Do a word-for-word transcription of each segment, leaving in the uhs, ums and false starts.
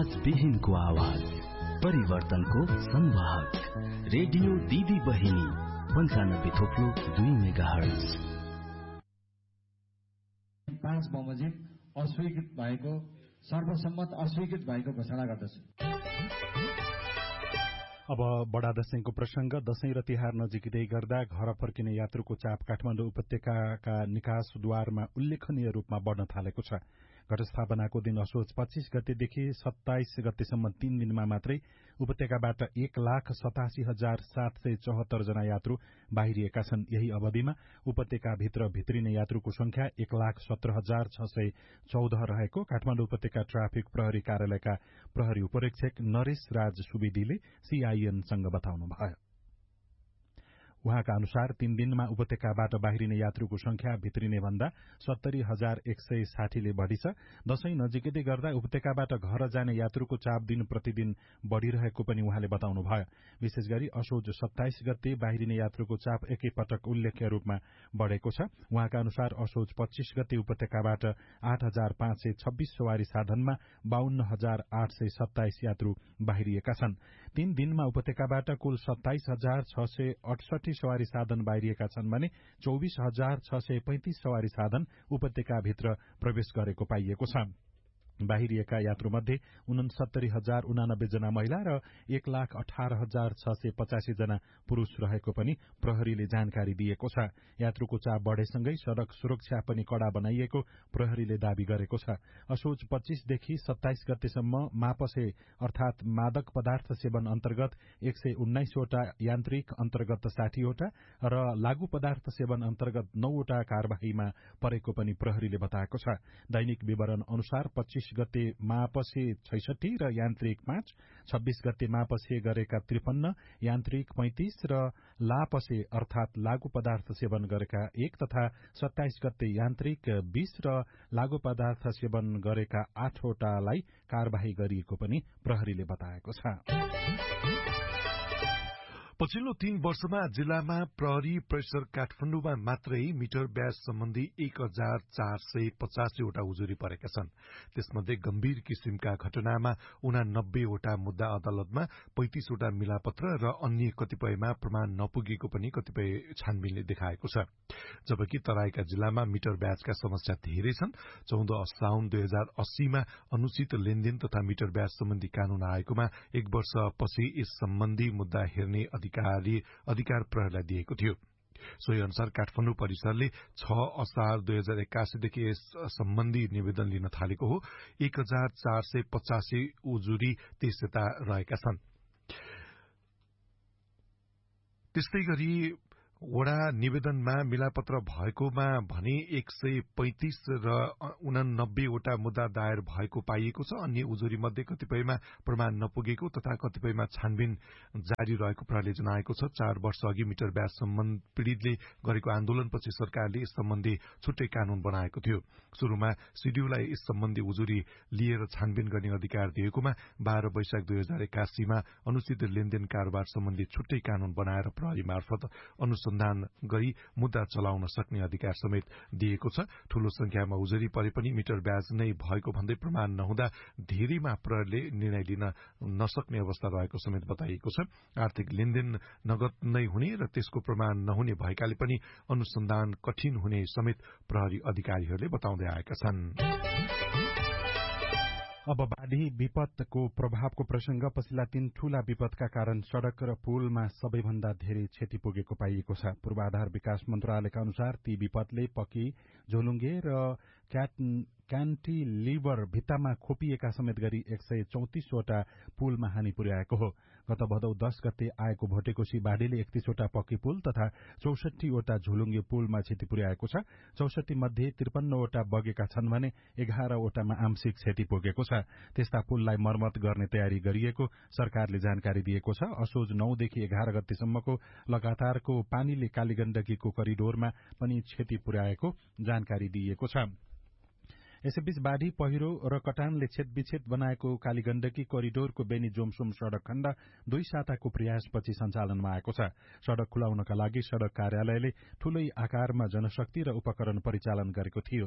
आवाज विहीनको आवाज, परिवर्तनको संवाहक, रेडियो दिदी बहिनी पंचानब्बे थोप्लो दुई मेगा हर्ज। पाँच बमोजिम अस्वीकृत भएको, सर्वसम्मत अस्वीकृत भएको घोषणा गर्दछु। अब बडा दशैंको प्रसंग। दशैं र तिहार नजिकै गर्दा घर फर्किने यात्रुको चाप काठमाडौँ उपत्यकाका निकासद्वारमा उल्लेखनीय रूपमा बढ़न थालेको छ। घटस्थापनाको दिन असोज पच्चीस गतेदेखि सत्ताइस गतेसम्म तीन दिनमा मात्रै उपत्यकाबाट एक लाख सतासी हजार सात सय चौहत्तर जना यात्रु बाहिरिएका छन्। यही अवधिमा उपत्यकाभित्र भित्रिने यात्रुको संख्या एक लाख सत्र हजार छ सय चौध रहेको काठमाडौँ उपत्यका ट्राफिक प्रहरी कार्यालयका प्रहरी उपरीक्षक नरेश राज सुवेदीले सीआईएनसँग बताउनुभयो। उहाँका अनुसार तीन दिनमा उपत्यकाबाट बाहिरिने यात्रुको संख्या भित्रिने भन्दा सत्तरी हजार एक सय साठीले बढ़ी छ। दशैं नजिकै गर्दा उपत्यकाबाट घर जाने यात्रुको चाप दिन प्रतिदिन बढ़िरहेको पनि उहाँले बताउनुभयो। विशेष गरी असोज सत्ताइस गते बाहिरिने यात्रुको चाप एकैपटक उल्लेख्य रूपमा बढ़ेको छ। उहाँका अनुसार असोज पच्चीस गते उपत्यकाबाट आठ हजार पाँच सय छब्बीस सवारी साधनमा बाहन्न हजार आठ सय सत्ताइस यात्रु बाहिरिएका छन्। तीन दिनमा उपत्यकाबाट कुल सत्ताइस हजार छ सय अठसठी सवारी साधन बाहिरिएका छन् भने चौबीस हजार छ सय पैंतिस सवारी साधन उपत्यकाभित्र प्रवेश गरेको पाइएको छ। बाहिरिएका यात्रुमध्ये उनसत्तरी हजार उनानब्बे जना महिला र एक लाख अठार हजार छ सय पचासी जना पुरूष रहेको पनि प्रहरीले जानकारी दिएको छ। यात्रुको चाप बढ़ेसँगै सड़क सुरक्षा पनि कड़ा बनाइएको प्रहरीले दावी गरेको छ। असोज पच्चीसदेखि सत्ताइस गतेसम्म मापसे अर्थात मादक पदार्थ सेवन अन्तर्गत एक सय उन्नाइसवटा, यान्त्रिक अन्तर्गत साठीवटा र लागू पदार्थ सेवन अन्तर्गत नौवटा कार्यवाहीमा परेको पनि प्रहरीले बताएको छ। दैनिक विवरण अनुसार पच्चीस गते मापसे छैसठी र यान्त्रिक पाँच, छब्बीस गते मापसे गरेका त्रिपन्न, यान्त्रिक पैंतिस र लापसे अर्थात लागू पदार्थ सेवन गरेका एक तथा सत्ताइस गते यान्त्रिक बीस र लागू पदार्थ सेवन गरेका आठवटालाई कार्यवाही गरिएको पनि प्रहरीले बताएको छ। पछिल्लो तीन वर्षमा जिल्लामा प्रहरी परिसर काठमाडौँमा मात्रै मिटर ब्याज सम्बन्धी एक हजार चार सय पचासीवटा उजुरी परेका छन्। त्यसमध्ये गम्भीर किसिमका घटनामा उनानब्बेवटा मुद्दा अदालतमा, पैंतिसवटा मिलापत्र र अन्य कतिपयमा प्रमाण नपुगेको पनि कतिपय छानबिनले देखाएको छ। जबकि तराईका जिल्लामा मिटर ब्याजका समस्या धेरै छन्। चौध साउन दुई हजार अस्सीमा अनुचित लेनदेन तथा मिटर ब्याज सम्बन्धी कानून आएकोमा एक वर्षपछि यस सम्बन्धी मुद्दा हेर्ने अधिकारी अधिकार प्रहरीलाई दिएको थियो। सोही अनुसार काठमाडौँ परिसरले छ असार दुई हजार एक्कासीदेखि यस सम्बन्धी निवेदन लिन थालेको हो। एक हजार चार सय पचासी उजुरी त्यसयता रहेका छन्। त्यस्तै गरी वडा निवेदनमा मिलापत्र भएकोमा भने एक सय पैंतिस र उनानब्बेवटा मुद्दा दायर भएको पाइएको छ। अन्य उजुरी मध्ये कतिपयमा प्रमाण नपुगेको तथा कतिपयमा छानबिन जारी रहेको प्रहरीले जनाएको छ। चार वर्ष अघि मिटर ब्याज सम्बन्ध पीड़ितले गरेको आन्दोलनपछि सरकारले यस सम्बन्धी छुट्टै कानून बनाएको थियो। शुरूमा सीडीयूलाई यस सम्बन्धी उजुरी लिएर छानबिन गर्ने अधिकार दिएकोमा बाह्र वैशाख दुई हजार एक्कासीमा अनुचित लेनदेन कारोबार सम्बन्धी छुट्टै कानून बनाएर प्रहरी मार्फत अनुसन्धान गरी मुद्दा चलाउन सक्ने अधिकार समेत दिएको छ। ठूलो संख्यामा उजुरी परे पनि मिटर ब्याज नै भएको भन्दै प्रमाण नहुँदा धेरैमा प्रहरीले निर्णय लिन नसक्ने अवस्था रहेको समेत बताइएको छ। आर्थिक लेनदेन नगद नै हुने र त्यसको प्रमाण नहुने भएकाले पनि अनुसन्धान कठिन हुने समेत प्रहरी अधिकारीहरूले बताउँदै आएका छन्। अब बाढ़ी विपदको प्रभावको प्रसंग। पछिल्ला तीन ठूला विपदका कारण सड़क र पुलमा सबैभन्दा धेरै क्षति पुगेको पाइएको छ। पूर्वाधार विकास मन्त्रालयका अनुसार ती विपदले पक्की, झोलुङ्गे र क्यान्टिलिभर भित्तामा खोपिएका समेत गरी एक सय चौतिसवटा पुलमा हानि पुर्याएको हो। गत भदौ दश गते आएको भोटेकोशी बाढ़ीले एकतीसवटा पक्की पुल तथा चौसठीवटा झोलुङ्गे पुलमा क्षति पुर्याएको छ। चौसठी मध्ये त्रिपन्नवटा बगेका छन् भने एघारवटामा आंशिक क्षति पुगेको छ। त्यस्ता पुललाई मर्मत गर्ने तयारी गरिएको सरकारले जानकारी दिएको छ। असोज नौदेखि एघार गतेसम्मको लगातारको पानीले कालीगण्डकीको करिडोरमा पनि क्षति पुर्याएको जानकारी दिइएको छ। यसैबीच बाढ़ी, पहिरो र कटानले छेदविच्छेद बनाएको कालीगण्डकी कोरिडोरको बेनी जोमसोम सड़क खण्ड दुई साताको प्रयासपछि सञ्चालनमा आएको छ। सड़क खुलाउनका लागि सड़क कार्यालयले ठूलै आकारमा जनशक्ति र उपकरण परिचालन गरेको थियो।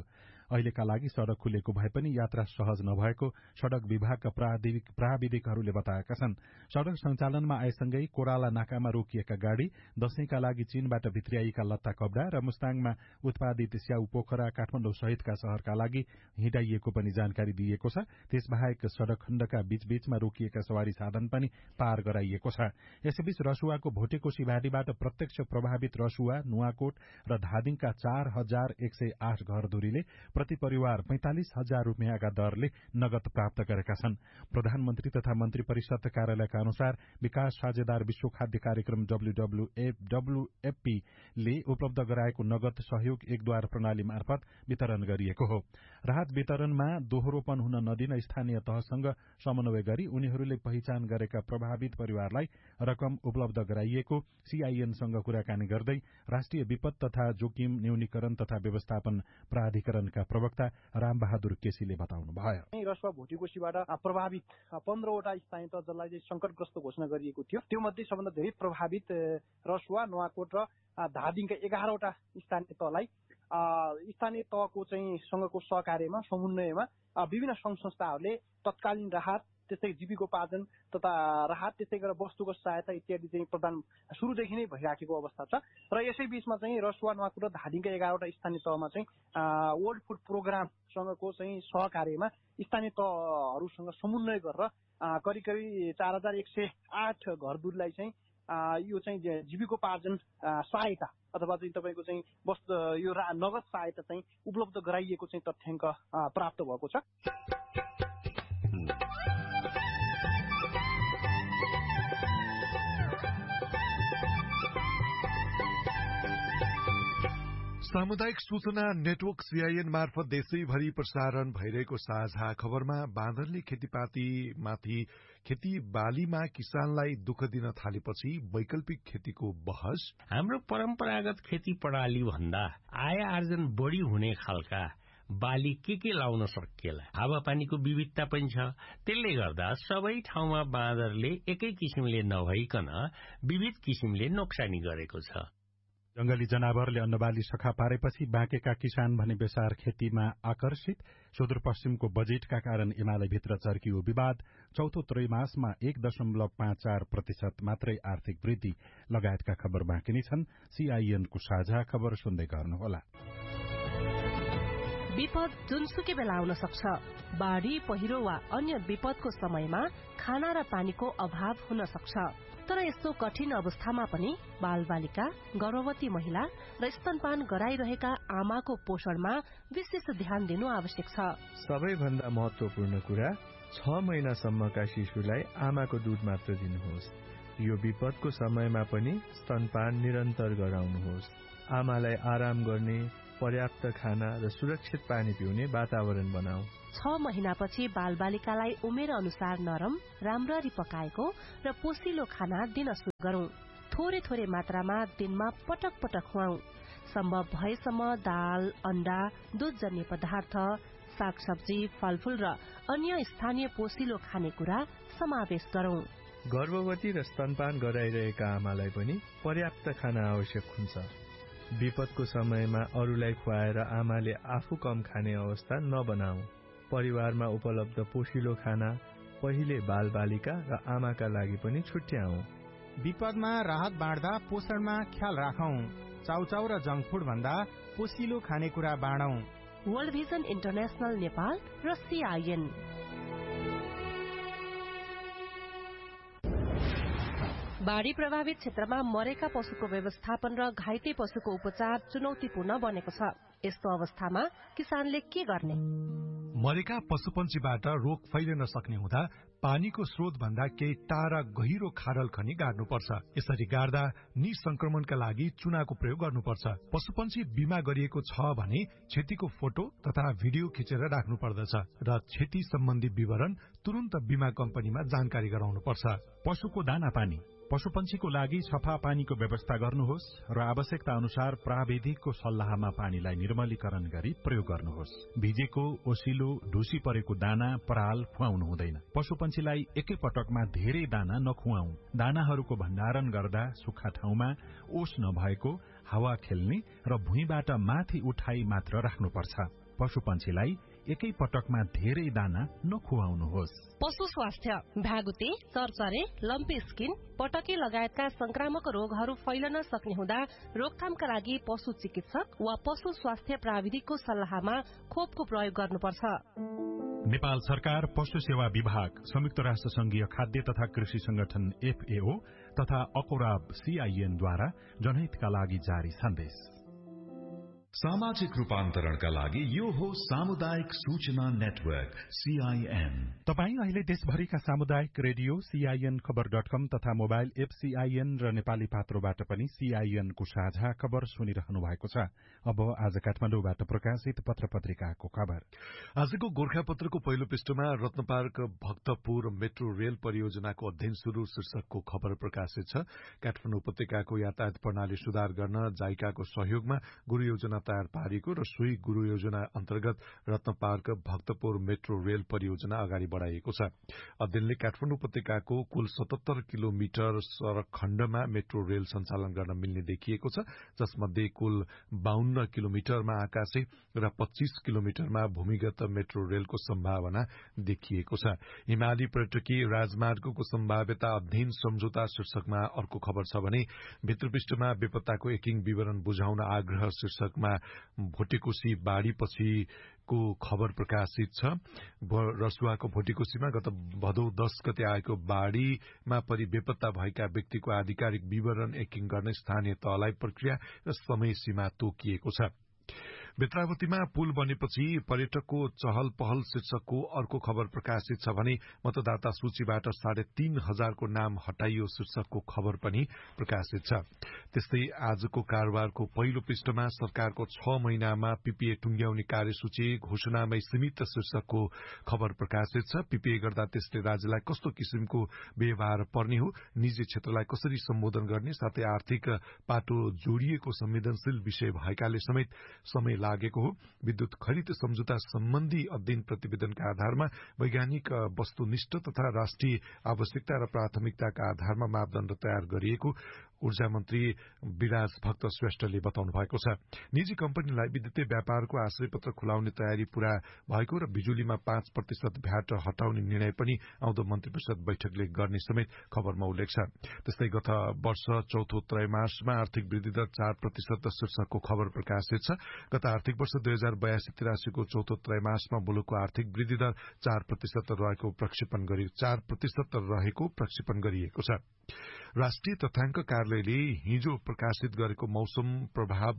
अहिलेका लागि सड़क खुलेको भए पनि यात्रा सहज नभएको सड़क विभागका प्राविधिकहरूले बताएका छन्। सड़क सञ्चालनमा आएसँगै कोराला नाकामा रोकिएका गाड़ी, दशैंका लागि चीनबाट भित्र्याइएका लत्ता कपडा र मुस्ताङमा उत्पादित स्याउ पोखरा काठमाडौँ सहितका शहरका लागि हिँडाइएको पनि जानकारी दिइएको छ। त्यसबाहेक सड़क खण्डका बीचबीचमा रोकिएका सवारी साधन पनि पार गराइएको छ। यसैबीच रसुवाको भोटेकोशी भाडीबाट प्रत्यक्ष प्रभावित रसुवा, नुवाकोट र धादिङका चार हजार एक सय आठ घरधुरीले प्रति परिवार पैंतालिस हजार रूपियाँका दरले नगद प्राप्त गरेका छन्। प्रधानमन्त्री तथा मन्त्री परिषद कार्यालयका अनुसार विकास साझेदार विश्व खाद्य कार्यक्रम डब्ल्यूएफपी ले उपलब्ध गराएको नगद सहयोग एकद्वार प्रणाली मार्फत वितरण गरिएको हो। राहत वितरणमा दोहोरोपन हुन नदिन स्थानीय तहसँग समन्वय गरी उनीहरूले पहिचान गरेका प्रभावित परिवारलाई रकम उपलब्ध गराइएको सीआईएनसँग कुराकानी गर्दै राष्ट्रिय विपद तथा जोखिम न्यूनीकरण तथा व्यवस्थापन प्राधिकरणका प्रवक्ता रामबहादुर केसीले बताउनुभयो। रसुवा भोटेकोशीबाट प्रभावित पन्ध्रवटा स्थानीय तह जसलाई चाहिँ संकटग्रस्त घोषणा गरिएको थियो, त्यो मध्ये सबभन्दा धेरै प्रभावित रसुवा, नुवाकोट र धादिङका एघारवटा स्थानीय तहलाई स्थानीय तहको चाहिँ सँगको सहकार्यमा समन्वयमा विभिन्न संघ संस्थाहरूले तत्कालीन राहत, त्यस्तै जीविकोपार्जन तथा राहत, त्यस्तै गरेर वस्तुगत सहायता इत्यादि चाहिँ प्रदान सुरुदेखि नै भइराखेको अवस्था छ। र यसै बीचमा चाहिँ रसुवा, नुवाकोट र धादिङका एघारवटा स्थानीय तहमा चाहिँ वर्ल्ड फुड प्रोग्रामसँगको चाहिँ सहकार्यमा स्थानीय तहहरूसँग समन्वय गरेर करिब करिब चार हजार एक सय आठ घरधुरीलाई चाहिँ यो चाहिँ जीविकोपार्जन सहायता अथवा चाहिँ तपाईँको चाहिँ वस्तु यो नगद सहायता चाहिँ उपलब्ध गराइएको चाहिँ तथ्याङ्क प्राप्त भएको छ। सामुदायिक सूचना नेटवर्क सीआईएन मार्फत देशैभरि प्रसारण भइरहेको साझा खबरमा बाँदरले खेतीपातीमाथि खेती बालीमा किसानलाई दुःख दिन थालेपछि वैकल्पिक खेतीको बहस, हाम्रो परम्परागत खेती प्रणाली भन्दा आय आर्जन बढ़ी हुने खालका बाली के के लाउन सकिएला। हावापानीको विविधता पनि छ। त्यसले गर्दा सबै ठाउँमा बाँदरले एकै किसिमले नभइकन विविध किसिमले नोक्सानी गरेको छ। जंगली जनावरले अन्नबाली सखा पारेपछि बाँकेका किसान भने बेसार खेतीमा आकर्षित। सुदूरपश्चिमको बजेटका कारण एमालेभित्र चर्कियो विवाद। चौथो त्रैमासमा एक दशमलव पाँच चार प्रतिशत मात्रै आर्थिक वृद्धि लगायतका खबर बाँकी नै छन्। सीआईएनको साझा खबर सुन्दै गर्नुहोला। विपद जुनसुकै बेला आउन सक्छ। बाढ़ी, पहिरो वा अन्य विपदको समयमा खाना र पानीको अभाव हुन सक्छ। तर यस्तो कठिन अवस्थामा पनि बालबालिका, गर्भवती महिला र स्तनपान गराइरहेका आमाको पोषणमा विशेष ध्यान दिनु आवश्यक छ। सबैभन्दा महत्वपूर्ण कुरा, छ महिनासम्मका शिशुलाई आमाको दूध मात्र दिनुहोस्। यो विपदको समयमा पनि स्तनपान निरन्तर गराउनुहोस्। आमालाई आराम गर्ने, पर्याप्त खाना र सुरक्षित पानी पिउने वातावरण बनाऊ। छ महिनापछि बालबालिकालाई उमेर अनुसार नरम, राम्ररी पकाएको र पोसिलो खाना दिन सुरु गरौं। थोरै थोरै मात्रामा दिनमा पटक पटक खुवाऊ। सम्भव भएसम्म दाल, अण्डा, दूधजन्य पदार्थ, सागसब्जी, फलफूल र अन्य स्थानीय पोसिलो खानेकुरा समावेश गरौं। गर्भवती र स्तनपान गराइरहेका आमालाई पनि पर्याप्त खाना आवश्यक हुन्छ। विपदको समयमा अरूलाई खुवाएर आमाले आफू कम खाने अवस्था नबनाऊ। परिवारमा उपलब्ध पोषिलो खाना पहिले बालबालिका र आमाका लागि पनि छुट्याऊ। विपदमा राहत बाँड्दा पोषणमा ख्याल राखौं। चाउचाउ र जंक फूड भन्दा पोषिलो खानेकुरा बाँडौं। वर्ल्ड भिजन इन्टरनेशनल नेपाल र सीआईएन। बाढ़ी प्रभावित क्षेत्रमा मरेका पशुको व्यवस्थापन र घाइते पशुको उपचार चुनौतीपूर्ण बनेको छ। यस्तो अवस्थामा किसानले के गर्ने? मरेका पशुपन्छीबाट रोग फैलिन सक्ने हुँदा पानीको स्रोत भन्दा केही टाढा गहिरो खाडल खनी गाड्नुपर्छ। यसरी गाड्दा निसंक्रमणका लागि चुनाको प्रयोग गर्नुपर्छ। पशुपन्छी बिमा गरिएको छ भने क्षतिको फोटो तथा भिडियो खिचेर राख्नु पर्दछ र क्षति सम्बन्धी विवरण तुरन्त बिमा कम्पनीमा जानकारी गराउनुपर्छ। पशुको दाना पानी, पशुपन्छीको लागि सफा पानीको व्यवस्था गर्नुहोस् र आवश्यकता अनुसार प्राविधिकको सल्लाहमा पानीलाई निर्मलीकरण गरी प्रयोग गर्नुहोस्। भिजेको, ओसिलो, ढुसी परेको दाना, पराल खुवाउनु हुँदैन। पशुपन्छीलाई एकै पटकमा धेरै दाना नखुवाऊ। दानाहरूको भण्डारण गर्दा सुक्खा ठाउँमा, ओस नभएको, हावा खेल्ने र भुइँबाट माथि उठाई मात्र राख्नुपर्छ। पशुपन्छीलाई एकै पटकमा धेरै दाना नखुवाउनुहोस्। पशु स्वास्थ्य भ्यागुते, चरचरे, लम्पी स्किन, पटके लगायतका संक्रामक रोगहरू फैलन सक्ने हुँदा रोकथामका लागि पशु चिकित्सक वा पशु स्वास्थ्य प्राविधिकको सल्लाहमा खोपको प्रयोग गर्नुपर्छ। नेपाल सरकार, पशु सेवा विभाग, संयुक्त राष्ट्र संघीय खाद्य तथा कृषि संगठन एफएओ तथा अकोराब सीआईएन द्वारा जनहितका लागि जारी सन्देश। सामाजिक रूपान्तरणका लागि यो हो सामुदायिक सूचना नेटवर्क सीआईएन। तपाई अहिले देशभरिका सामुदायिक रेडियो सीआईएन खबर डट कम तथा मोबाइल एप सीआईएन र नेपाली पात्रोबाट पनि सीआईएन को साझा खबर सुनिरहनु भएको छ। अब आज काठमाडौँबाट प्रकाशित पत्र पत्रिकाको खबर। आजको गोर्खापत्रको पहिलो पृष्ठमा रत्नपार्क भक्तपुर मेट्रो रेल परियोजनाको अध्ययन शुरू शीर्षकको खबर प्रकाशित छ। काठमाडौँ उपत्यकाको यातायात प्रणाली सुधार गर्न जाइकाको सहयोगमा गुरु योजना तयार पारिएको र सोही गुरु योजना अन्तर्गत रत्नपार्क भक्तपुर मेट्रो रेल परियोजना अगाडि बढ़ाइएको छ। अध्ययनले काठमाडौँ उपत्यकाको कुल सतहत्तर किलोमिटर सड़क खण्डमा मेट्रो रेल सञ्चालन गर्न मिल्ने देखिएको छ, जसमध्ये कुल बाहन्न किलोमिटरमा आकाशे र पच्चीस किलोमिटरमा भूमिगत मेट्रो रेलको सम्भावना देखिएको छ। हिमाली पर्यटकीय राजमार्गको सम्भाव्यता अध्ययन सम्झौता शीर्षकमा अर्को खबर छ भने भित्रपृष्ठमा बेपत्ताको एकिङ विवरण बुझाउन आग्रह शीर्षकमा भोटेकोशी बाढ़ीपछिको खबर प्रकाशित छ। रसुवाको भोटेकोशीमा गत भदौ दश गते आएको बाढ़ीमा परि बेपत्ता भएका व्यक्तिको आधिकारिक विवरण एकिङ गर्ने स्थानीय तहलाई प्रक्रिया र समय सीमा तोकिएको छ। बेत्रावतीमा पुल बनेपछि पर्यटकको चहल पहल शीर्षकको अर्को खबर प्रकाशित छ भने मतदाता सूचीबाट साढे तीन हजारको नाम हटाइयो शीर्षकको खबर पनि प्रकाशित छ। त्यस्तै आजको कारोबारको पहिलो पृष्ठमा सरकारको छ महिनामा पीपीए टुंग्याउने कार्यसूची घोषणामै सीमित शीर्षकको खबर प्रकाशित छ। पीपीए गर्दा त्यसले राज्यलाई कस्तो किसिमको व्यवहार पर्ने हो, निजी क्षेत्रलाई कसरी सम्बोधन गर्ने, साथै आर्थिक पाटो जोडिएको संवेदनशील विषय भएकाले समेत समय लागेको हो। विद्युत खरिद सम्झौता सम्बन्धी अध्ययन प्रतिवेदनका आधारमा वैज्ञानिक वस्तुनिष्ठ तथा राष्ट्रिय आवश्यकता र प्राथमिकताका आधारमा मापदण्ड तयार गरिएको ऊर्जा मन्त्री विराज भक्त श्रेष्ठले बताउनु भएको छ। निजी कम्पनीलाई विद्युतीय व्यापारको आश्रय पत्र खुलाउने तयारी पूरा भएको र बिजुलीमा पाँच प्रतिशत भ्याट हटाउने निर्णय पनि आउँदो मन्त्री परिषद बैठकले गर्ने समेत खबरमा उल्लेख छ। त्यस्तै गत वर्ष चौथो त्रैमासमा आर्थिक वृद्धि दर चार प्रतिशत शीर्षकको खबर प्रकाशित छ। गत आर्थिक वर्ष दुई हजार बयासी तिरासीको चौथो त्रैमासमा मुलुकको आर्थिक वृद्धि दर चार प्रतिशत रहेको प्रक्षेपण गरि चार प्रतिशत रहेको प्रक्षेपण गरिएको छ। राष्ट्रिय तथ्याङ्क कार्यालयले हिजो प्रकाशित गरेको मौसम प्रभाव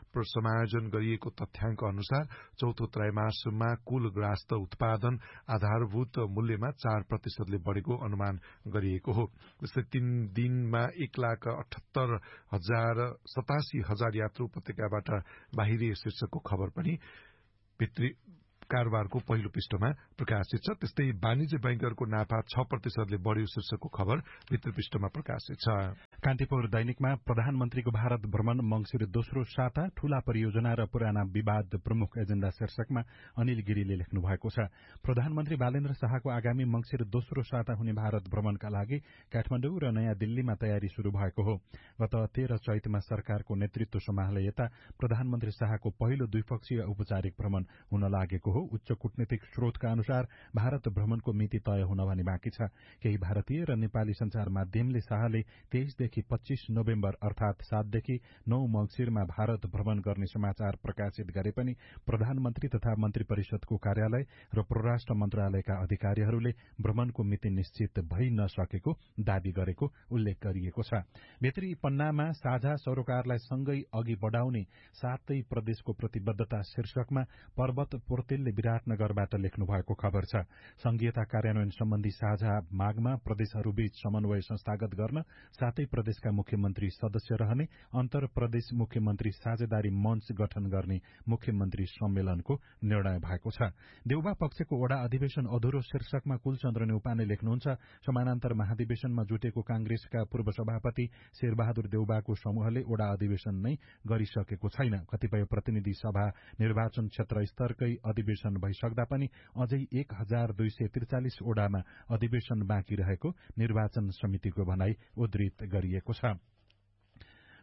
समायोजन गरिएको तथ्याङ्क अनुसार चौथो त्रैमासमा कुल ग्रास्त उत्पादन आधारभूत मूल्यमा चार प्रतिशतले बढ़ेको अनुमान गरिएको हो। जस्तै तीन दिनमा एक लाख अठहत्तर हजार सतासी हजार यात्रु उपत्यकाबाट बाहिरिए शीर्षकको खबर पनि भित्री कारोबारको पहिलो पृष्ठमा प्रकाशित छ। त्यस्तै वाणिज्य बैंकहरूको नाफा छ प्रतिशतले बढ़्यो शीर्षकको खबर भित्र पृष्ठमा प्रकाशित छ। कान्तिपुर दैनिकमा प्रधानमन्त्रीको भारत भ्रमण मंसिर दोस्रो साता ठूला परियोजना र पुराना विवाद प्रमुख एजेण्डा शीर्षकमा अनिल गिरीले लेख्नु भएको छ। प्रधानमन्त्री बालेन्द्र शाहको आगामी मंसिर दोस्रो साता हुने भारत भ्रमणका लागि काठमाडौँ र नयाँ दिल्लीमा तयारी शुरू भएको हो। गत तेह्र चैतमा सरकारको नेतृत्व सम्हाले यता प्रधानमन्त्री शाहको पहिलो द्विपक्षीय औपचारिक भ्रमण हुन लागेको हो। उच्च कूटनीतिक स्रोतका अनुसार भारत भ्रमणको मिति तय हुन भने बाँकी छ। केही भारतीय र नेपाली संचार माध्यमले शाहले तेइसदेखि पच्चीस नोभेम्बर अर्थात सातदेखि नौ मंसिरमा भारत भ्रमण गर्ने समाचार प्रकाशित गरे पनि प्रधानमन्त्री तथा मन्त्री परिषदको कार्यालय र परराष्ट्र मन्त्रालयका अधिकारीहरूले भ्रमणको मिति निश्चित भइ नसकेको दावी गरेको उल्लेख गरिएको छ। भित्री पन्नामा साझा सरोकारलाई सँगै अघि बढ़ाउने सातै प्रदेशको प्रतिबद्धता शीर्षकमा पर्वत पोर्तेलले विराटनगरबाट लेख्नु भएको खबर छ। संघीयता कार्यान्वयन सम्बन्धी साझा मागमा प्रदेशहरूबीच समन्वय संस्थागत गर्न सातै प्रदेशका मुख्यमन्त्री सदस्य रहने अन्तर प्रदेश मुख्यमन्त्री साझेदारी मञ्च गठन गर्ने मुख्यमन्त्री सम्मेलनको निर्णय भएको छ। देउबा पक्षको ओडा अधिवेशन अधुरो शीर्षकमा कुलचन्द्र नेउपाने लेख्नुहुन्छ, समानान्तर महाधिवेशनमा जुटेको कांग्रेसका पूर्व सभापति शेरबहादुर देउबाको समूहले ओडा अधिवेशन नै गरिसकेको छैन। कतिपय प्रतिनिधि सभा निर्वाचन क्षेत्र स्तरकै अधिवेशन भइसक्दा पनि अझै एक हजार दुई सय त्रिचालिस ओडामा अधिवेशन बाँकी रहेको निर्वाचन समितिको भनाई उद्धृत गरिएको छ।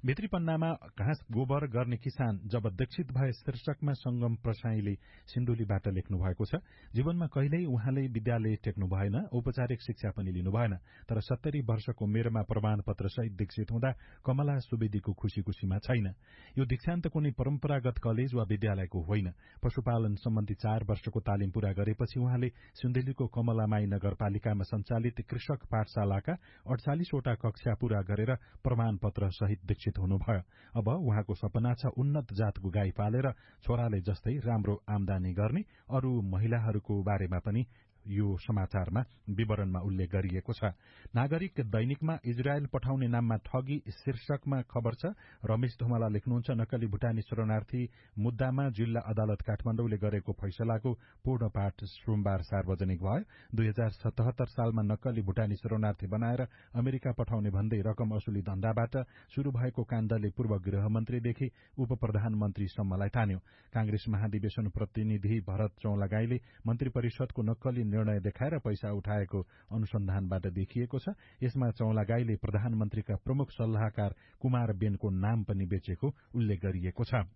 भित्री पन्नामा घाँस गोबर गर्ने किसान जब दीक्षित भए शीर्षकमा संगम प्रसाईले सिन्धुलीबाट लेख्नु भएको छ। जीवनमा कहिल्यै उहाँले विद्यालय टेक्नु भएन, औपचारिक शिक्षा पनि लिनु भएन, तर सत्तरी वर्षको उमेरमा प्रमाणपत्र सहित दीक्षित हुँदा कमला सुवेदीको खुशी खुशीमा छैन। यो दीक्षान्त कुनै परम्परागत कलेज वा विद्यालयको होइन। पशुपालन सम्बन्धी चार वर्षको तालिम पूरा गरेपछि उहाँले सिन्धुलीको कमलामाई नगरपालिकामा सञ्चालित कृषक पाठशालाका अडचालिसवटा कक्षा पूरा गरेर प्रमाणपत्र सहित दीक्षित हुनुभयो। अब उहाँको सपना छ उन्नत जातको गाई पालेर छोराले जस्तै राम्रो आमदानी गर्ने। अरू महिलाहरूको बारेमा पनि यो समाचारमा विवरणमा उल्लेख गरिएको छ। नागरिक दैनिकमा इजरायल पठाउने नाममा ठगी शीर्षकमा खबर छ। रमेश धुमाला लेख्नुहुन्छ, नक्कली भुटानी शरणार्थी मुद्दामा जिल्ला अदालत काठमाडौँले गरेको फैसलाको पूर्ण पाठ सोमबार सार्वजनिक भयो। दुई हजार सतहत्तर सालमा नक्कली भुटानी शरणार्थी बनाएर अमेरिका पठाउने भन्दै रकम असुली धन्दाबाट शुरू भएको काण्डले पूर्व गृहमन्त्रीदेखि उप प्रधानमन्त्रीसम्मलाई तान्यो। कांग्रेस महाधिवेशन प्रतिनिधि भरत चौलागाईले मन्त्री परिषदको नक्कली निर्णय देखाएर पैसा उठाएको अनुसन्धानबाट देखिएको छ। यसमा चौलागाईले प्रधानमन्त्रीका प्रमुख सल्लाहकार कुमार बेनको नाम पनि बेचेको उल्लेख गरिएको छ।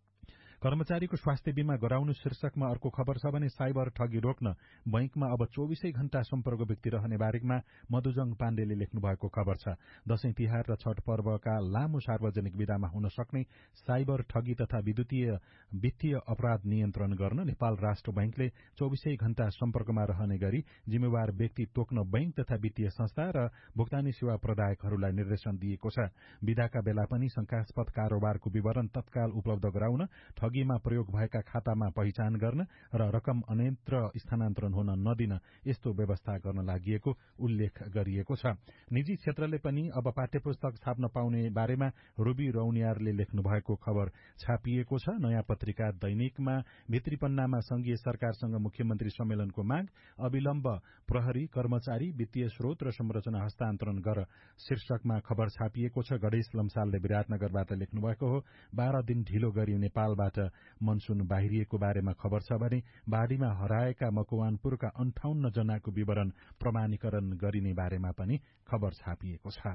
कर्मचारीको स्वास्थ्य बीमा गराउनु शीर्षकमा अर्को खबर छ भने साइबर ठगी रोक्न बैंकमा अब चौविसै घण्टा सम्पर्क व्यक्ति रहने बारेकमा मधुजङ पाण्डेले लेख्नु भएको खबर छ। दशैं तिहार र छठ पर्वका लामो सार्वजनिक विदामा हुन सक्ने साइबर ठगी तथा विद्युतीय वित्तीय अपराध नियन्त्रण गर्न नेपाल राष्ट्र बैंकले चौविसै घण्टा सम्पर्कमा रहने गरी जिम्मेवार व्यक्ति तोक्न बैंक तथा वित्तीय संस्था र भुक्तानी सेवा प्रदायकहरूलाई निर्देशन दिएको छ। विदाका बेला पनि शंकास्पद कारोबारको विवरण तत्काल उपलब्ध गराउन, ठगीमा प्रयोग भएका खातामा पहिचान गर्न र रकम अन्यत्र स्थानान्तरण हुन नदिन यस्तो व्यवस्था गर्न लागि उल्लेख गरिएको छ। निजी क्षेत्रले पनि अब पाठ्यपुस्तक छाप्न पाउने बारेमा रुबी रौनियारले लेख्नु भएको खबर छापिएको छ। नयाँ पत्रिका दैनिकमा भित्री पन्नामा संघीय सरकारसँग मुख्यमन्त्री सम्मेलनको माग, अविलम्ब प्रहरी कर्मचारी वित्तीय स्रोत र संरचना हस्तान्तरण गर शीर्षकमा खबर छापिएको छ। गणेश लम्सालले विराटनगरबाट लेख्नु भएको हो। बाह्र दिन ढिलो गरी नेपालबाट मनसून बाहिरिएको बारेमा खबर छ भने बाढ़ीमा हराएका मकवानपुरका अन्ठाउन्न जनाको विवरण प्रमाणीकरण गरिने बारेमा पनि खबर छापिएको छ।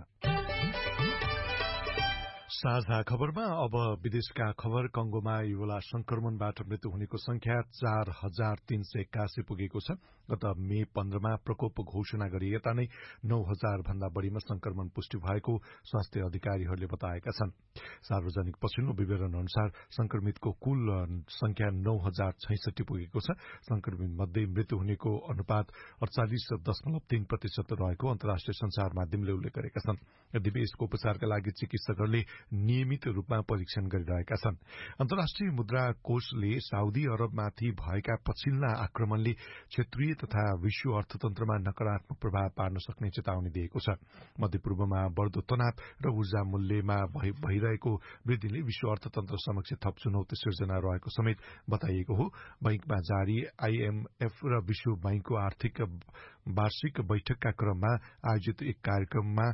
साझा खबरमा अब विदेशका खबर। कंगोमा इबोला संक्रमणबाट मृत्यु हुनेको संख्या चार हजार तीन सय एक्कासी पुगेको छ। गत मे पन्ध्रमा प्रकोप घोषणा गरिएता नै नौ हजार भन्दा बढ़ीमा संक्रमण पुष्टि भएको स्वास्थ्य अधिकारीहरूले बताएका छन्। सार्वजनिक पछिल्लो विवरण अनुसार संक्रमितको कुल संख्या नौ हजार छैसठी पुगेको छ। संक्रमित मध्ये मृत्यु हुनेको अनुपात अड़चालिस दशमलव तीन प्रतिशत रहेको अन्तर्राष्ट्रिय संचार माध्यमले उल्लेख गरेका छन्। यद्यपि यसको उपचारका लागि चिकित्सकहरूले नियमित रूपमा परीक्षण गरिरहेका छन्। अन्तर्राष्ट्रिय मुद्रा कोषले साउदी अरबमाथि भएका पछिल्ला आक्रमणले क्षेत्रीय तथा विश्व अर्थतन्त्रमा नकारात्मक प्रभाव पार्न सक्ने चेतावनी दिएको छ। मध्यपूर्वमा बढ़दो तनाव र ऊर्जा मूल्यमा भइरहेको वृद्धिले विश्व अर्थतन्त्र समक्ष थप चुनौती सिर्जना रहेको समेत बताइएको हो। बैंकमा जारी आईएमएफ र विश्व बैंकको आर्थिक वार्षिक बैठकका क्रममा आयोजित एक कार्यक्रममा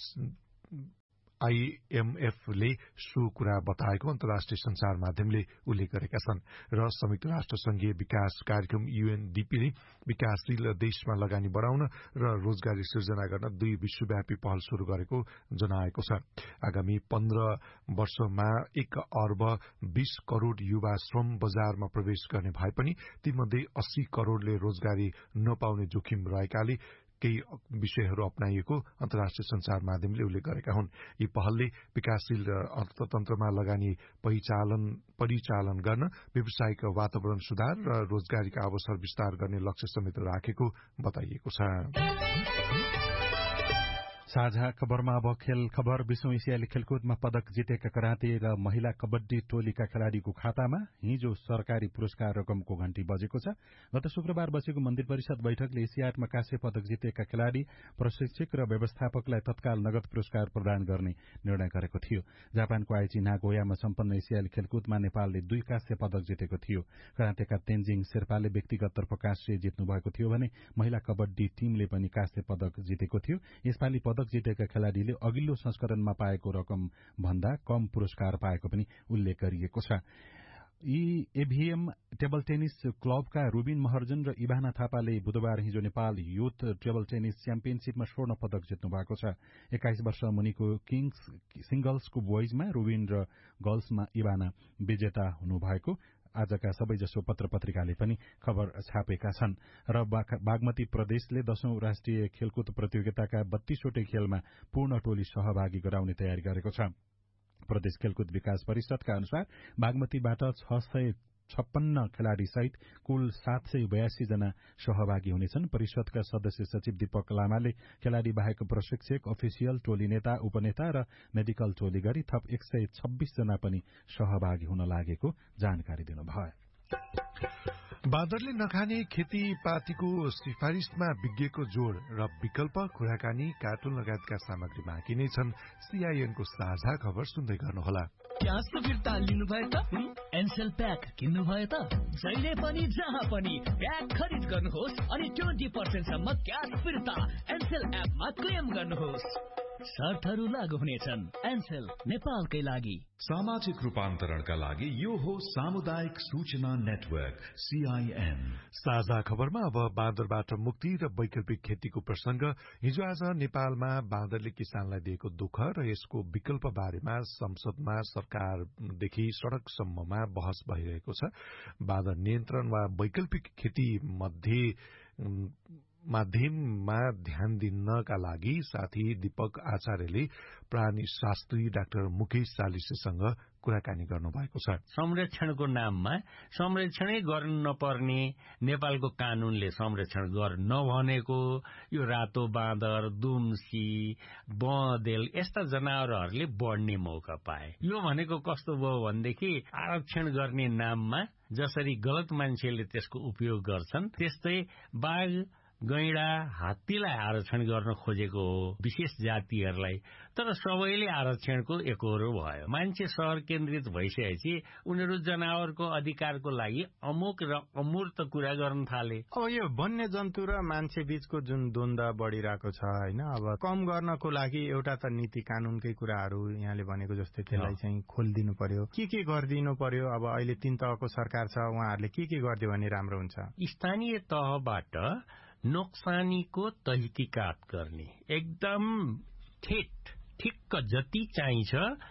आईएमएफले सो कुरा बताएको अन्तर्राष्ट्रिय संचार माध्यमले उल्लेख गरेका छन्। र संयुक्त राष्ट्र संघीय विकास कार्यक्रम यूएनडीपीले विकासशील देशमा लगानी बढ़ाउन र रोजगारी सिर्जना गर्न दुई विश्वव्यापी पहल शुरू गरेको जनाएको छ। आगामी पन्ध्र वर्षमा एक अर्ब बीस करोड़ युवा श्रम बजारमा प्रवेश गर्ने भए पनि तीमध्ये अस्सी करोड़ले रोजगारी नपाउने जोखिम रहेकाले केही विषयहरू अपनाइएको अन्तर्राष्ट्रिय संचार माध्यमले उल्लेख गरेका हुन्। यी पहलले विकासशील अर्थतन्त्रमा लगानी परिचालन परिचालन गर्न, व्यावसायिक वातावरण सुधार र रोजगारीका अवसर विस्तार गर्ने लक्ष्य समेत राखेको बताइएको छ। साझा खबरमा अब खेल खबर। विश्व एसियाली खेलकुदमा पदक जितेका कराते र महिला कबड्डी टोलीका खेलाड़ीको खातामा हिजो सरकारी पुरस्कार रकमको घण्टी बजेको छ। गत शुक्रबार बसेको मन्त्री परिषद बैठकले एसियाडमा काँस्य पदक जितेका खेलाड़ी, प्रशिक्षक र व्यवस्थापकलाई तत्काल नगद पुरस्कार प्रदान गर्ने निर्णय गरेको थियो। जापानको आइची नागोयामा सम्पन्न एसियाली खेलकुदमा नेपालले दुई काँस्य पदक जितेको थियो। करातेका तेन्जिङ शेर्पाले व्यक्तिगत तर्फ काँस्य जित्नु भएको थियो भने महिला कबड्डी टीमले पनि काँस्य पदक जितेको थियो। यसपालि पदक जितेका खेलाड़ीले अघिल्लो संस्करणमा पाएको रकम भन्दा कम पुरस्कार पाएको पनि उल्लेख गरिएको छ। यी एभीएम टेबल टेनिस क्लबका रुबिन महर्जन र इभाना थापाले बुधबार हिजो नेपाल युथ टेबल टेनिस च्याम्पियनशीपमा स्वर्ण पदक जित्नु भएको छ। एक्काइस वर्ष मुनिको किङ्स सिंगल्सको बोइजमा रुबिन र गर्ल्समा इभाना विजेता हुनुभएको आजका सबैजसो पत्र पत्रिकाले पनि खबर छापेका छन्। र बागमती प्रदेशले दशौं राष्ट्रिय खेलकुद प्रतियोगिताका बत्तीसवटै खेलमा पूर्ण टोली सहभागी गराउने तयारी गरेको छ। प्रदेश खेलकुद विकास परिषदका अनुसार बागमतीबाट छ सय छप्पन्न खेलाड़ी सहित कुल सात सय बयासी जना सहभागी हुनेछन्। परिषदका सदस्य सचिव दीपक लामाले खेलाड़ी बाहेक प्रशिक्षक, अफिसियल, टोली नेता, उपनेता र मेडिकल टोली गरी थप एक सय छब्बीस जना पनि सहभागी हुन लागेको जानकारी दिनुभयो। बाँदरले नखाने खेतीपातीको सिफारिशमा विज्ञको जोड़ र विकल्प, कुराकानी, कार्टुन लगायतका सामग्री बाँकी नै छन्। सीआईएनको साझा खबर सुन्दै गर्नुहोला। क्यासको फिर्ता लिनुभयो त? एनसेल प्याक किन्नुभयो त? जहिले पनि जहाँ पनि प्याक खरिद गर्नुहोस् अनि ट्वेन्टी पर्सेन्ट सम्म क्यास फिर्ता एनसेल एपमा क्लेम गर्नुहोस्। शर्तहरू लागू हुनेछन्। एनसेल नेपालकै लागि। सामाजिक रूपान्तरणका लागि यो हो सामुदायिक सूचना नेटवर्क सीआईएन। साझा खबरमा अब बाँदरबाट मुक्ति र वैकल्पिक खेतीको प्रसंग। हिजो आज नेपालमा बाँदरले किसानलाई दिएको दुःख र यसको विकल्प बारेमा संसदमा सरकारदेखि सड़कसम्ममा बहस भइरहेको छ। बाँदर नियन्त्रण वा वैकल्पिक खेती मध्ये माध्यममा ध्यान दिनका लागि साथी दीपक आचार्यले प्राणी शास्त्री डाक्टर मुकेश चालिसेसँग कुराकानी गर्नुभएको छ। संरक्षणको नाममा संरक्षणै गर्नु नपर्ने नेपालको कानूनले संरक्षण गर्नु नभनेको यो रातो बाँदर, दुम्सी, बँदेल यस्ता जनावरहरूले बढ्ने मौका पाए। यो भनेको कस्तो भयो भनेदेखि आरक्षण गर्ने नाममा जसरी गलत मान्छेले त्यसको उपयोग गर्छन् त्यस्तै बाघ, गैंडा, हात्तीलाई आरक्षण गर्न खोजेको हो, विशेष जातिहरूलाई। तर सबैले आरक्षणको एकहोरो भयो। मान्छे शहर केन्द्रित भइसकेपछि उनीहरू जनावरको अधिकारको लागि अमुक र अमूर्त कुरा गर्न थाले। अब यो वन्य जन्तु र मान्छे बीचको जुन द्वन्द्व बढ़िरहेको छ हैन, अब कम गर्नको लागि एउटा त नीति कानूनकै कुराहरू यहाँले भनेको जस्तै त्यसलाई चाहिँ खोलिदिनु पर्यो। के के गरिदिनु पर्यो? अब अहिले तीन तहको सरकार छ, उहाँहरूले के के गरिदियो भने राम्रो हुन्छ? स्थानीय तहबाट नोक्सानीको तहकीकात गर्ने, एकदम ठेट ठिक्क जति चाहिन्छ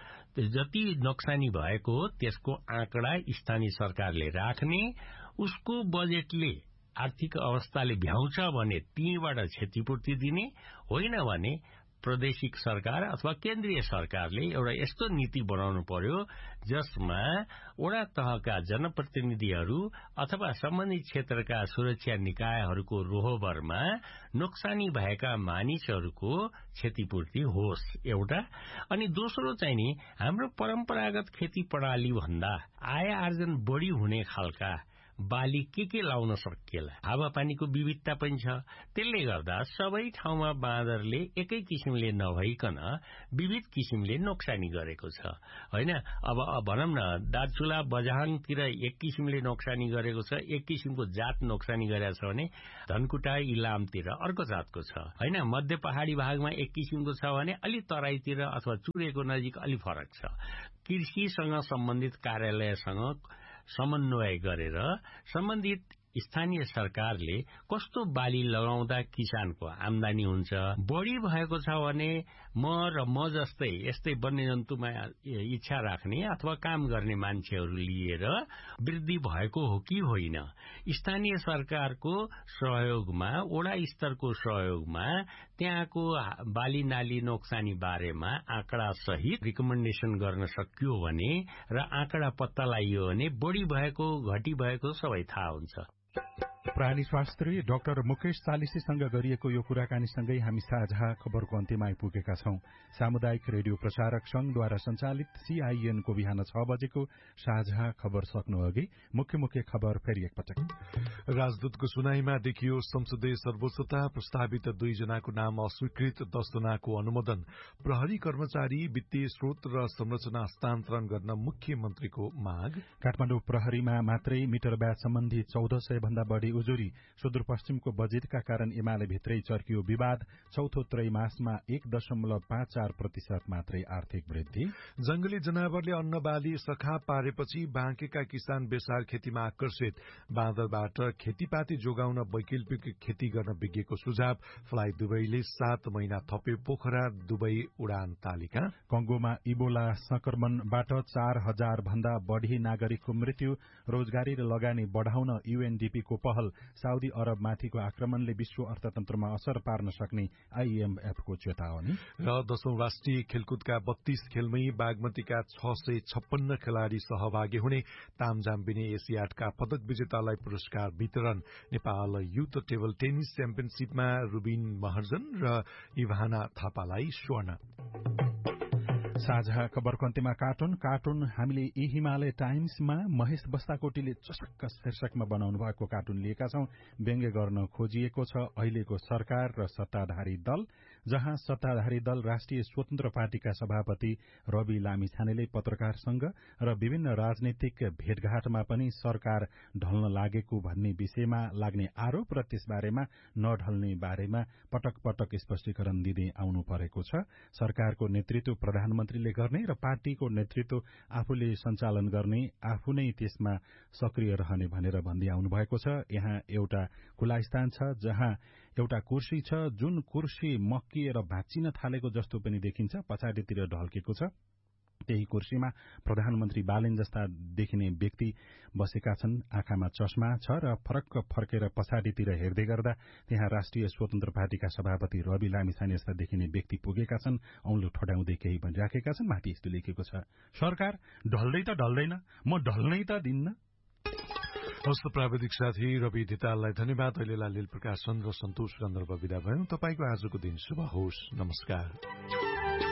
जति नोक्सानी भएको त्यसको आँकडा स्थानीय सरकारले राख्ने, उसको बजेटले आर्थिक अवस्थाले भ्याउँछ भने तीबाट क्षतिपूर्ति दिने, होइन भने प्रादेशिक सरकार अथवा केन्द्रीय सरकारले एउटा यस्तो नीति बनाउनु पर्यो जसमा वडा तहका जनप्रतिनिधिहरू अथवा सम्बन्धित क्षेत्रका सुरक्षा निकायहरूको रोहबरमा नोक्सानी भएका मानिसहरूको क्षतिपूर्ति होस् एउटा। अनि दोस्रो चाहिँ नि हाम्रो परम्परागत खेती प्रणाली भन्दा आय आर्जन बढ़ी हुने खालका बाली के के लाउन सकिएला। हावापानीको विविधता पनि छ। त्यसले गर्दा सबै ठाउँमा बाँदरले एकै किसिमले नभइकन विविध किसिमले नोक्सानी गरेको छ हैन। अब भनौं न दार्चुला बझाङतिर एक किसिमले नोक्सानी गरेको छ, एक किसिमको जात नोक्सानी गरेको छ भने धनकुटा इलामतिर अर्को जातको छ हैन। मध्य पहाड़ी भागमा एक किसिमको छ भने अलि तराईतिर अथवा चुरेको नजिक अलि फरक छ। कृषिसँग सम्बन्धित कार्यालयसँग समन्वय गरेर सम्बन्धित स्थानीय सरकारले कस्तो बाली लगाउँदा किसानको आमदानी हुन्छ, बढ़ी भएको छ भने म र म जस्तै यस्तै वन्यजन्तुमा इच्छा राख्ने अथवा काम गर्ने मान्छेहरू लिएर वृद्धि भएको हो कि होइन, स्थानीय सरकारको सहयोगमा वडा स्तरको सहयोगमा त्यहाँको बाली नाली नोक्सानी बारेमा आँकडा सहित रिकमेन्डेसन गर्न सकियो भने र आँकडा पत्ता लगाइयो भने बढ़ी भएको घटी भएको सबै थाहा हुन्छ। प्राणी शास्त्री डाक्टर मुकेश चालिसेसँग गरिएको यो कुराकानीसँगै हामी साझा खबरको अन्त्यमा आइपुगेका छौं। सामुदायिक रेडियो प्रसारक संघद्वारा संचालित सीआईएनको बिहान छ बजेको साझा खबर सक्नु अघि मुख्य मुख्य खबर फेरि एकपटक। राजदूतको सुनाईमा देखियो संसदीय सर्वोच्चता, प्रस्तावित दुईजनाको नाम अस्वीकृत, दस जनाको अनुमोदन। प्रहरी कर्मचारी वित्तीय स्रोत र संरचना हस्तान्तरण गर्न मुख्यमन्त्रीको माग। काठमाडौँ प्रहरीमा मात्रै मिटर ब्याज सम्बन्धी चौध सय भन्दा बढ़ी उजुरी, सुदूरपश्चिमको बजेटका कारण एमाले भित्रै चर्कियो विवाद, चौथो त्रैमासमा एक दशमलव पाँच चार प्रतिशत मात्रै आर्थिक वृद्धि। जंगली जनावरले अन्न बाली सखा पारेपछि बाँकेका किसान बेसार खेतीमा आकर्षित, बाँदरबाट खेतीपाती जोगाउन वैकल्पिक खेती गर्न विज्ञको सुझाव, फ्लाइ दुबईले सात महिना थप्यो पोखरा दुबई उडान तालिका। कंगोमा इबोला संक्रमणबाट चार हजार भन्दा बढ़ी नागरिकको मृत्यु, रोजगारी र लगानी बढ़ाउन यूएनडीपीको पहल, साउदी अरबमाथिको आक्रमणले विश्व अर्थतन्त्रमा असर पार्न सक्ने आईएमएफको चेतावनी। र दशौं राष्ट्रिय खेलकुदका बत्तीस खेलमै बागमतीका छ सय छप्पन्न खेलाड़ी सहभागी हुने, तामझाम बिने एसियाडका पदक विजेतालाई पुरस्कार वितरण। Nepal youth table tennis च्याम्पियनशीपमा Rubin Maharjan र इभाना थापालाई स्वर्ण। साझा खबरको अन्त्यमा कार्टुन कार्टुन हामीले यी हिमालय टाइम्समा महेश बस्ताकोटीले चसक्क शीर्षकमा बनाउनु भएको कार्टुन लिएका छौं। व्यङ्ग्य गर्न खोजिएको छ अहिलेको सरकार र सत्ताधारी दल, जहाँ सत्ताधारी दल राष्ट्रिय स्वतन्त्र पार्टीका सभापति रवि लामिछानेले पत्रकारसँग र विभिन्न राजनीतिक भेटघाटमा पनि सरकार ढल्न लागेको भन्ने विषयमा लाग्ने आरोप र त्यसबारेमा नढल्ने बारेमा पटक पटक स्पष्टीकरण दिँदै आउनु परेको छ। सरकारको नेतृत्व प्रधानमन्त्रीले गर्ने र पार्टीको नेतृत्व आफूले सञ्चालन गर्ने, आफू नै त्यसमा सक्रिय रहने भनेर भन्दै आउनु भएको छ। यहाँ एउटा खुला स्थान छ जहाँ एउटा कुर्सी छ, जुन कुर्सी मक्किएर भाँचिन थालेको जस्तो पनि देखिन्छ, पछाडितिर ढल्केको छ। त्यही कुर्सीमा प्रधानमन्त्री बालेन जस्ता देखिने व्यक्ति बसेका छन्, आँखामा चस्मा छ र फरक्क फर्केर पछाडितिर हेर्दै गर्दा त्यहाँ राष्ट्रिय स्वतन्त्र पार्टीका सभापति रवि लामिछाने जस्ता देखिने व्यक्ति पुगेका छन्। औंलो ठडाउँदै केही भनिराखेका छन्। माथि यस्तो लेखेको छ, सरकार ढल्दै त ढल्दैन, म ढल्नै त दिन्न। हस्त प्राविधिक साथी रवि धिताललाई धन्यवाद। अहिले लील प्रकाश चन्द्र सन्तोष गन्धर्व विदा भयौं। तपाईको आजको दिन शुभ होस्। नमस्कार।